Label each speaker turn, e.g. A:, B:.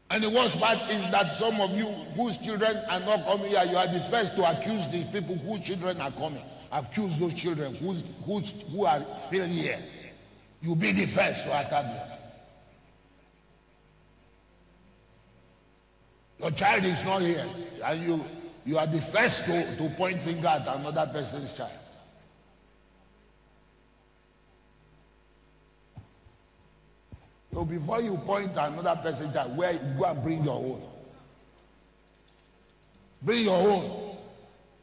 A: And the worst part is that some of you whose children are not coming here, you are the first to accuse the people whose children are coming. Accuse those children who are still here. You be the first to attack them. Your child is not here, and you are the first to point finger at another person's child. So before you point at another person's child, where you go and bring your own. Bring your own.